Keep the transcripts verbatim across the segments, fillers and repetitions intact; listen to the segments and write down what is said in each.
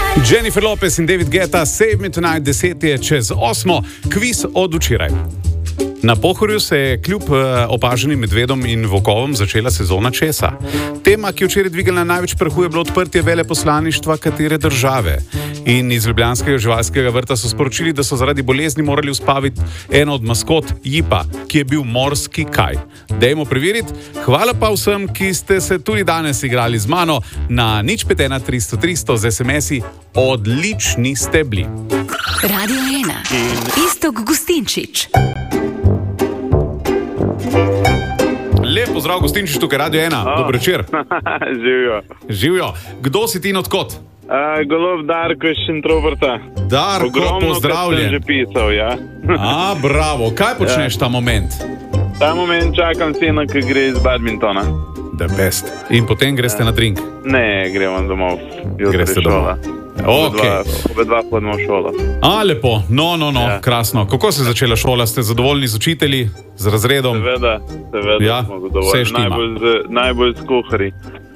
Jennifer Lopez in David Guetta, Save Me Tonight, deset je čez osmo, kviz od včeraj. Na Pohorju se je kljub opaženim medvedom in volkovom začela sezona česa. Tema, ki je včeraj dvigala največ prahu, je bilo odprtje veleposlaništva katere države. In iz ljubljanskega živalskega vrta so sporočili, da so zaradi bolezni morali uspaviti eno od maskot Jipa, ki je bil morski kaj. Dajmo preveriti. Hvala pa vsem, ki ste se tudi danes igrali z mano na nič pet ena tristo tristo z es em esi. Odlični ste bili. Radio ena. Iztok Gustinčič. Lep pozdrav, Gustinčič, tukaj Radio ena. Oh. Dobro večer. Živijo. Živijo. Kdo si ti in odkot? Uh, Golob Darko iz Šentrobrta. Darko, Ogromno, pozdravljen. Ogromno, že pisal, ja. A, bravo. Kaj počneš ta moment? Ta moment čakam sina, ki gre iz badmintona. The best. In potem greste na drink? Ne, gremo domov. Greste domov. Okay. Obe dva hodimo v šolo. A, lepo. No, no, no, ja. Krasno. Kako se je začela šola? Ste zadovoljni z učitelji, z razredom? Seveda, seveda ja, smo zadovoljni. Najbolj, najbolj s kuharji.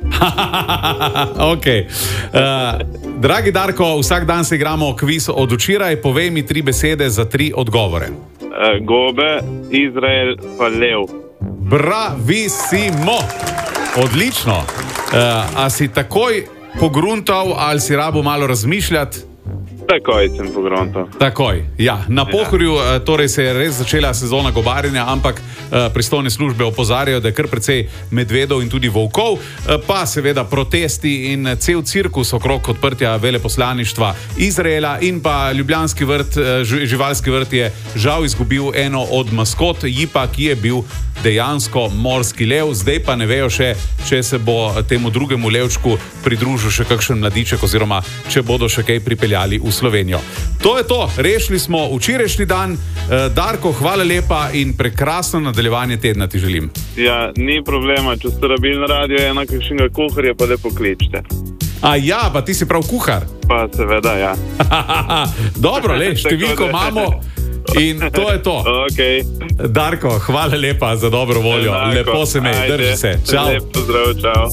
Ok. Uh, dragi Darko, vsak dan se igramo kviz od včeraj. Povej mi tri besede za tri odgovore. Uh, gobe, Izrael pa lev. Bravissimo. Odlično. Uh, a si takoj pogruntal ali si rabo malo razmišljati? Takoj sem pogruntal. Takoj, ja. Na Pohorju ja. Torej se je res začela sezona gobarjenja, ampak uh, pristojne službe opozarjajo, da je kar precej medvedov in tudi volkov, uh, pa seveda protesti in cel cirkus okrog odprtja veleposlaništva Izraela in pa ljubljanski vrt, uh, živalski vrt je žal izgubil eno od maskot Jipa, ki je bil dejansko morski lev. Zdaj pa ne vejo še, če se bo temu drugemu levčku pridružil še kakšen mladiček oziroma če bodo še kaj pripeljali v Slovenijo. To je to, rešili smo včerajšnji dan. Darko, hvala lepa in prekrasno nadaljevanje tedna ti želim. Ja, ni problema, če ste rabili na radio ena kakšnega kuharja, pa lepo kličite. A ja, pa ti si prav kuhar? Pa seveda, ja. Dobro, le, številko imamo. In to je to. Okay. Darko, hvala lepa za dobro voljo. Enako. Lepo se me, drži se. Čau. Lep pozdrav, čau.